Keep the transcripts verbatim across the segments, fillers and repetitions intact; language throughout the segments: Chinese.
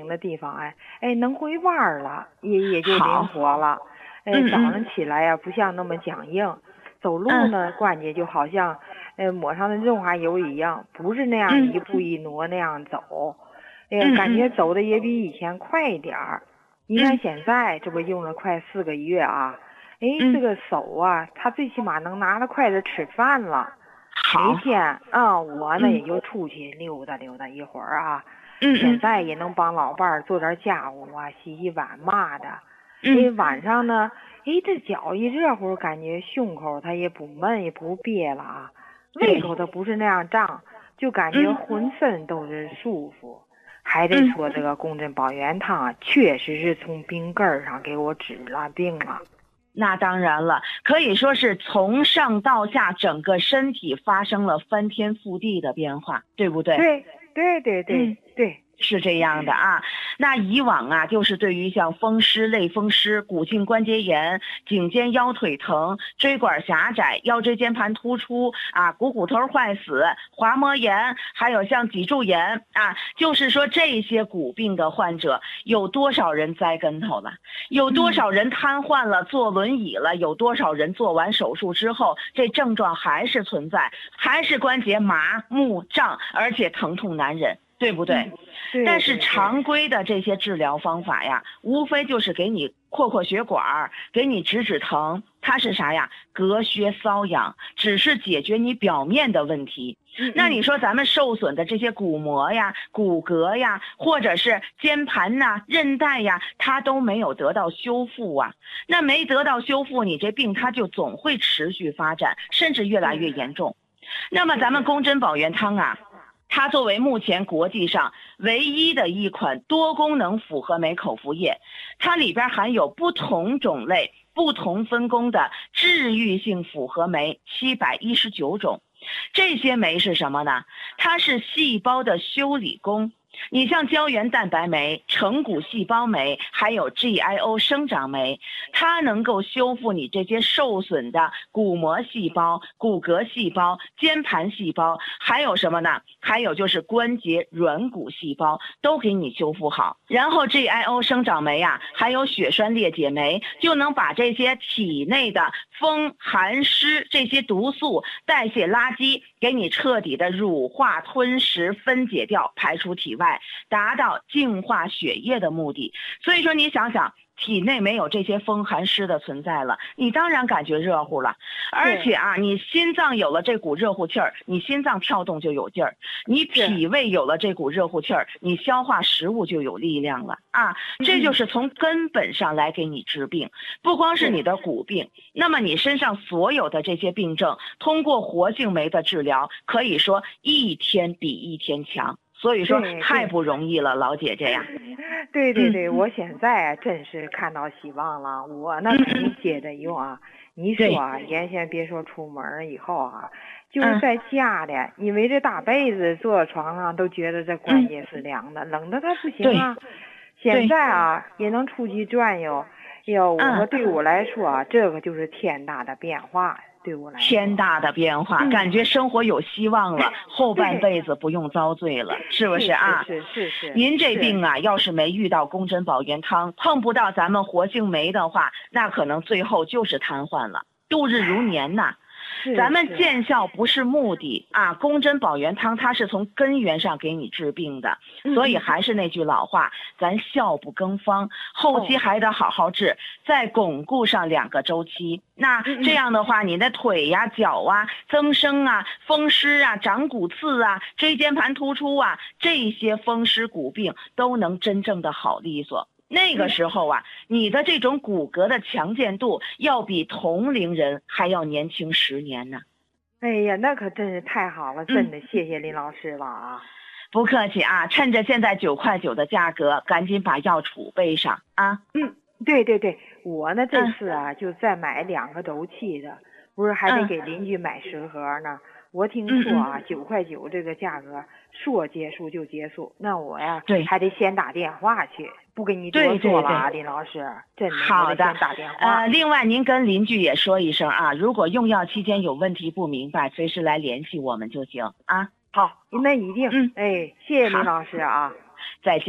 领的地方，哎哎，能回弯了，也也就灵活了。哎，早上起来呀、啊，不像那么僵硬，走路呢，关节就好像，呃，抹上的润滑油一样，不是那样一步一挪那样走。哎呀，感觉走的也比以前快一点儿。你看现在这不用了快四个月啊，哎，这个手啊，他最起码能拿着筷子吃饭了。每天啊，我呢也就出去溜达溜达一会儿啊。嗯，现在也能帮老伴儿做点家务啊，洗洗碗嘛的。哎，晚上呢，哎，这脚一热乎，感觉胸口它也不闷也不憋了啊，胃口它不是那样胀，就感觉浑身都是舒服。还得说这个公针保元汤啊，确实是从病根儿上给我治了病了。 那当然了，可以说是从上到下整个身体发生了翻天覆地的变化，对不对？ 对对对对、嗯、对， 是这样的啊。那以往啊，就是对于像风湿、类风湿、骨性关节炎、颈肩腰腿疼、椎管狭窄、腰椎间盘突出啊、股骨头坏死、滑膜炎，还有像脊柱炎啊，就是说这些骨病的患者，有多少人栽跟头了？有多少人瘫痪了、坐轮椅了？有多少人做完手术之后，这症状还是存在，还是关节麻木胀，而且疼痛难忍？对不对？ 嗯、对， 但是常规的这些治疗方法呀，无非就是给你扩扩血管，给你止止疼，它是啥呀？隔靴搔痒，只是解决你表面的问题。 嗯、 那你说咱们受损的这些骨膜呀、骨骼呀，或者是肩盘呐、韧带呀，它都没有得到修复啊。那没得到修复，你这病它就总会持续发展，甚至越来越严重。那么咱们公针保元汤啊，它作为目前国际上唯一的一款多功能复合酶口服液，它里边含有不同种类、不同分工的治愈性复合酶七百一十九种。这些酶是什么呢？它是细胞的修理工。你像胶原蛋白酶、成骨细胞酶，还有 G I O 生长酶，它能够修复你这些受损的骨膜细胞、骨骼细胞、肩盘细胞，还有什么呢？还有就是关节软骨细胞，都给你修复好。然后 G I O 生长酶啊，还有血栓裂解酶，就能把这些体内的风寒湿这些毒素、代谢垃圾给你彻底的乳化、吞食、分解掉，排出体外，达到净化血液的目的。所以说你想想，体内没有这些风寒湿的存在了，你当然感觉热乎了。而且啊，你心脏有了这股热乎气儿，你心脏跳动就有劲儿；你脾胃有了这股热乎气儿，你消化食物就有力量了啊！这就是从根本上来给你治病，不光是你的骨病，那么你身上所有的这些病症，通过活性酶的治疗，可以说一天比一天强。所以说太不容易了，老姐姐呀。 对对对、嗯、我现在真是看到希望了，我那肯定接着用啊。你说啊，原先别说出门以后啊，就是在家的、嗯、因为这大被子坐床上都觉得这关节是凉的、嗯、冷的它不行啊。现在啊也能出去转悠，哟，我说对我来说啊、嗯、这个就是天大的变化，对我来说天大的变化、嗯、感觉生活有希望了，后半辈子不用遭罪了，是不是啊？ 是是 是, 是您这病啊，要是没遇到公针保元汤，碰不到咱们活性酶的话，那可能最后就是瘫痪了，度日如年呐。咱们见效不是目的啊，公针保元汤它是从根源上给你治病的， 嗯、 所以还是那句老话，咱效不更方，后期还得好好治，哦、再巩固上两个周期。那这样的话，你的腿呀、脚啊、增生啊、风湿啊、长骨刺啊、椎间盘突出啊，这些风湿骨病都能真正的好利索。那个时候啊，你的这种骨骼的强健度要比同龄人还要年轻十年呢。 哎呀，那可真是太好了，真的谢谢林老师了啊！ 不客气啊，趁着现在九块九的价格，赶紧把药储备上啊。 嗯，对对对，我呢这次啊、嗯、就再买两个周期的，不是还得给邻居买十盒呢。嗯、我听说啊，九块九这个价格说结束就结束，那我呀对还得先打电话去。不跟你多说了啊，林老师，真的。 好的， 打电话。 呃，另外您跟邻居也说一声啊，如果用药期间有问题不明白，随时来联系我们就行啊。 好，那一定。嗯，哎，谢谢林老师啊， 再见。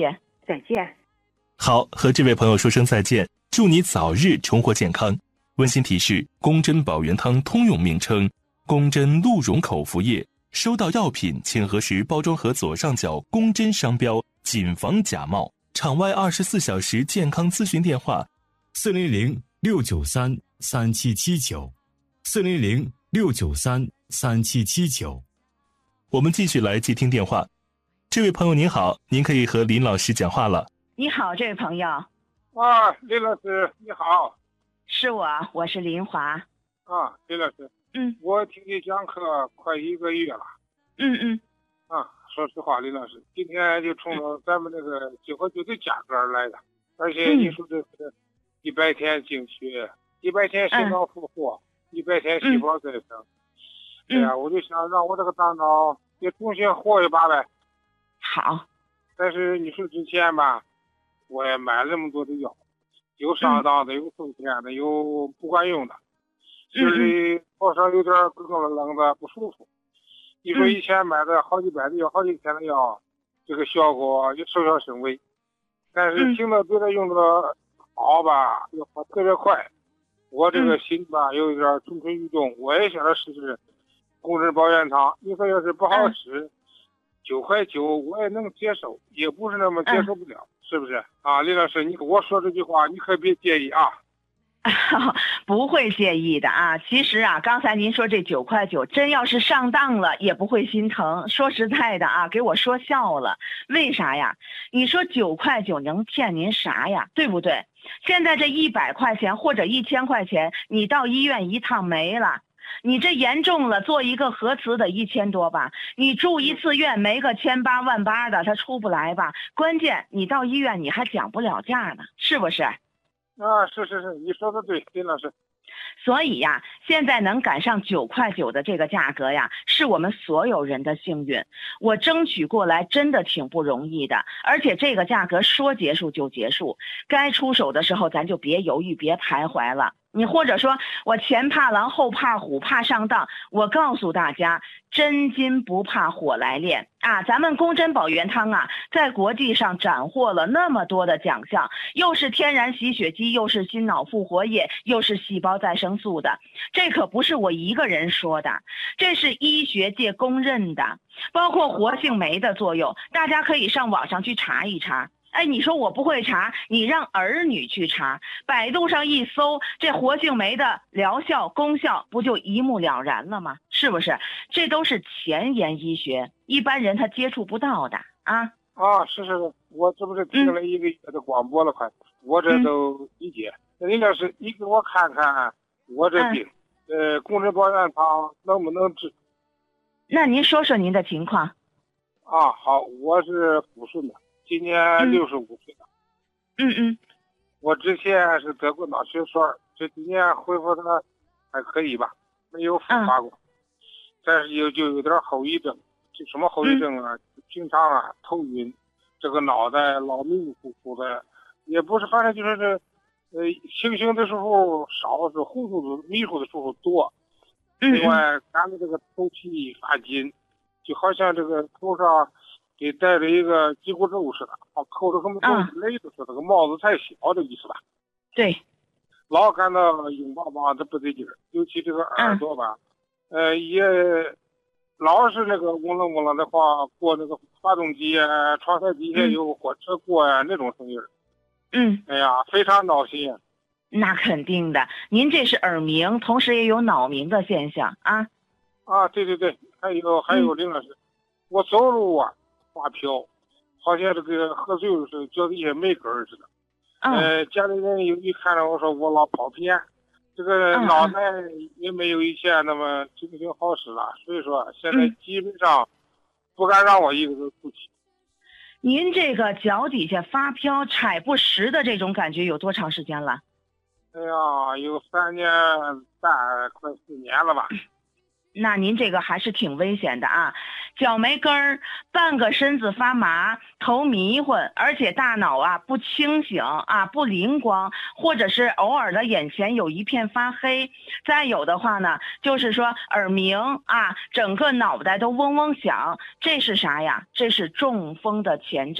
再见。 好，和这位朋友说声再见，祝你早日重获健康。温馨提示：宫针保元汤通用名称宫针鹿茸口服液，收到药品请核实包装盒左上角宫针商标，谨防假冒。场外二十四小时健康咨询电话： 四零零六九三三七七九，四零零六九三三七七九。 我们继续来接听电话。这位朋友您好，您可以和林老师讲话了。 你好，这位朋友。 啊，林老师你好。 是我，我是林华。 啊，林老师。 嗯。 我听你讲课快一个月了。 嗯嗯。 啊，说实话，林老师，今天就冲着咱们那个九块九的价格而来的，而且你说这是一百天经血，一百天心脏复活，一百天细胞再生。哎呀，我就想让我这个大脑也重新活一把呗。 好。 但是你说之前吧，我也买了那么多的药，有上当的，有受骗的，有不管用的，心里头上有点咯咯楞的不舒服。你说以前买的好几百的药，好几千的药，这个效果也稍稍升微，但是听到别人用的好吧，又好特别快，我这个心吧有一点蠢蠢欲动，我也想着试试宫针保元汤。你说要是不好使，九块九我也能接受，也不是那么接受不了，是不是啊？林老师，你我说这句话，你可别介意啊。 不会介意的啊。其实啊，刚才您说这九块九，真要是上当了也不会心疼。说实在的啊，给我说笑了。为啥呀？你说九块九能骗您啥呀？对不对？现在这一百块钱或者一千块钱，你到医院一趟没了。你这严重了，做一个核磁的一千多吧，你住一次院没个千八万八的，他出不来吧？关键你到医院你还讲不了价呢，是不是？ 啊，是是是，你说的对，林老师。 所以呀，现在能赶上九块九的这个价格呀，是我们所有人的幸运。我争取过来真的挺不容易的，而且这个价格说结束就结束，该出手的时候咱就别犹豫，别徘徊了。你或者说我前怕狼后怕虎怕上当，我告诉大家，真金不怕火来炼啊！咱们宫针保元汤啊，在国际上斩获了那么多的奖项，又是天然洗血肌，又是心脑复活液，又是细胞再生素的，这可不是我一个人说的，这是医学界公认的。包括活性酶的作用，大家可以上网上去查一查。哎，你说我不会查，你让儿女去查，百度上一搜，这活性酶的疗效功效不就一目了然了吗？是不是？这都是前沿医学，一般人他接触不到的啊。 啊，是是是，我这不是听了一个月的广播了，快、嗯，我这都理解。那林老师，你给我看看我这病，嗯、呃，宫针保元汤能不能治？ 那您说说您的情况。 啊，好，我是抚顺的。今年六十五岁了， 嗯嗯， 我之前是得过脑血栓，这几年恢复的还可以吧，没有复发过，嗯、但是有就有点后遗症，这什么后遗症啊？嗯、平常啊头晕，这个脑袋老迷迷糊糊的，也不是，反正就是这，呃，清醒的时候少，是糊涂的迷糊的时候多。 嗯、 另外，感觉这个头皮发紧，就好像这个头上。给戴着一个紧箍咒似的，啊，扣着什么东西勒着似的，这个帽子太小，这意思吧？ 对， 老感到硬邦邦的不对劲儿，尤其这个耳朵吧，嗯、呃，也老是那个嗡楞嗡楞的话，过那个发动机啊，窗台底下有火车过呀、啊、那种声音。 嗯， 哎呀，非常闹心。 那肯定的，您这是耳鸣，同时也有脑鸣的现象啊。 啊，对对对，还有还有林老师，嗯、我走路啊。发飘，好像这个喝醉了似的，脚底下没根儿似的。嗯、呃，家里人有一看到我说我老跑偏，这个脑袋也没有以前那么精神好使了，所以说现在基本上不敢让我一个人出去。 您这个脚底下发飘、踩不实的这种感觉有多长时间了？ 哎呀，有三年半，快四年了吧。 那您这个还是挺危险的啊，脚没根儿，半个身子发麻，头迷混，而且大脑啊不清醒啊，不灵光，或者是偶尔的眼前有一片发黑，再有的话呢，就是说耳鸣啊，整个脑袋都嗡嗡响，这是啥呀？这是中风的前兆。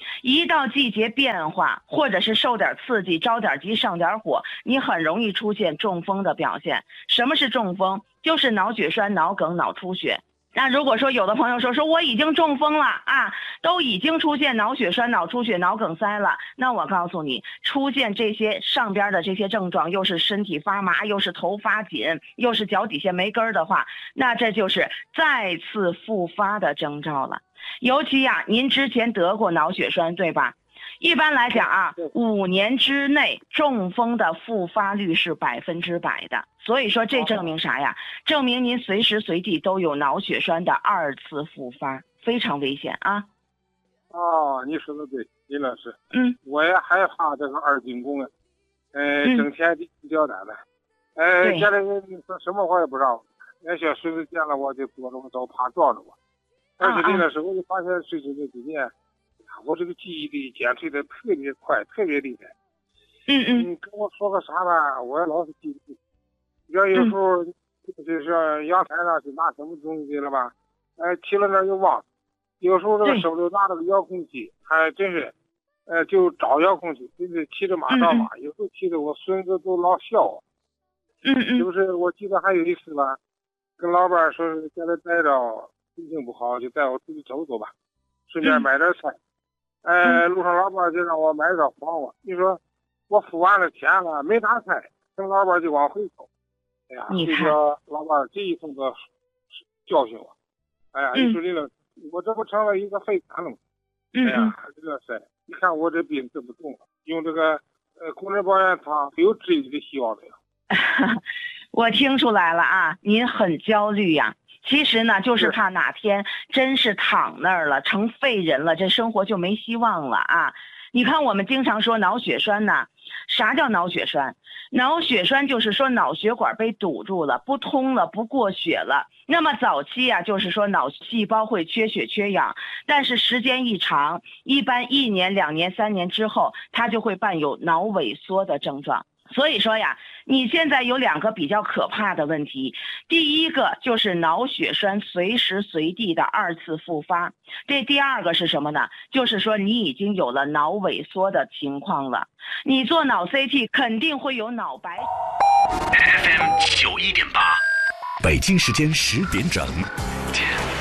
一到季节变化，或者是受点刺激，着点急，上点火，你很容易出现中风的表现。什么是中风？就是脑血栓、脑梗、脑出血。那如果说有的朋友说说我已经中风了啊，都已经出现脑血栓、脑出血、脑梗塞了，那我告诉你，出现这些上边的这些症状，又是身体发麻，又是头发紧，又是脚底下没根儿的话，那这就是再次复发的征兆了。尤其呀、啊，您之前得过脑血栓对吧？一般来讲啊，五年之内中风的复发率是百分之百的。所以说这证明啥呀？证明您随时随地都有脑血栓的二次复发，非常危险啊！ 哦，你说的对，林老师。 嗯， 我也害怕这个二进宫啊，呃， 嗯、 整天滴滴吊胆的，呃，家里人说什么话也不让我，那小孙子见了我就躲着我走，怕撞着我。而且林老师，我就发现最近这几年，我这个记忆力减退的特别快，特别厉害。 嗯嗯。 你跟我说个啥吧，我也老是记不住。要有时候就是阳台上去拿什么东西了吧，哎，提了那儿又忘了。有时候这个手里拿着个遥控器，还真是，呃，就找遥控器，真是骑着马上马，有时候骑着我孙子都老笑我。 嗯嗯。 就是我记得还有一次吧，跟老伴说是家里待着心情不好，就带我出去走走吧，顺便买点菜。嗯、呃，路上老伴就让我买点黄瓜，你说我付完了钱了，没拿菜，跟老伴就往回走。哎呀，这个老伴这一通的教训我。哎呀，你说这个，我这不成了一个废材了吗？ 嗯、 哎呀，这个是，你看我这病这么重了，用这个呃工人保健汤有治愈的希望没有？ 我听出来了啊，您很焦虑呀、啊。其实呢，就是怕哪天真是躺那儿了，成废人了，这生活就没希望了啊。你看我们经常说脑血栓呢，啥叫脑血栓？脑血栓就是说脑血管被堵住了，不通了，不过血了。那么早期啊，就是说脑细胞会缺血缺氧，但是时间一长，一般一年、两年、三年之后，它就会伴有脑萎缩的症状。所以说呀，你现在有两个比较可怕的问题，第一个就是脑血栓随时随地的二次复发，这第二个是什么呢？就是说你已经有了脑萎缩的情况了，你做脑 C T 肯定会有脑白。 F M 九一点八，北京时间十点整。